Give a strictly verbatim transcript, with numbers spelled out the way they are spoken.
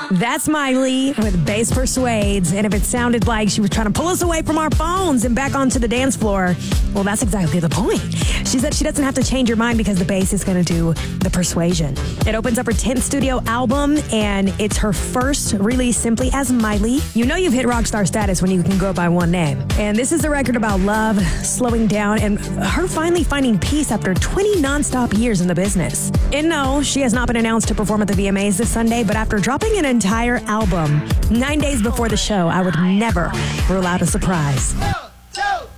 That's Miley with Bass Persuades. And if it sounded like she was trying to pull us away from our phones and back onto the dance floor, well, that's exactly the point. She said she doesn't have to change her mind because the bass is going to do the persuasion. It opens up her tenth studio album, and it's her first release simply as Miley. You know you've hit rock star status when you can go by one name. And this is a record about love, slowing down, and her finally finding peace after twenty nonstop years in the business. And no, she has not been announced to perform at the V M As this Sunday, but after dropping an entire album nine days before the show, I would never rule out a surprise. One, two.